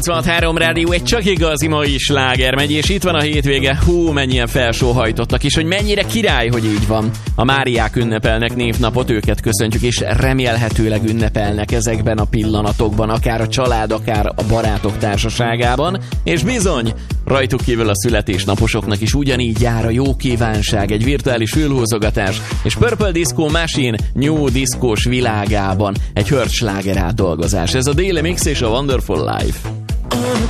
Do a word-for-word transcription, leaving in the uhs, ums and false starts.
nyolcvanhárom Rádió, egy csak igazi mai sláger megy, és itt van a hétvége. Hú, mennyien felsóhajtottak, és hogy mennyire király, hogy így van. A Máriák ünnepelnek névnapot, őket köszöntjük, és remélhetőleg ünnepelnek ezekben a pillanatokban, akár a család, akár a barátok társaságában. És bizony, rajtuk kívül a születésnaposoknak is ugyanígy jár a jó kívánság, egy virtuális fülhúzogatás, és Purple Disco Machine New Discos világában egy hörcsláger átdolgozás. Ez a Daily Mix és a Wonderful Life.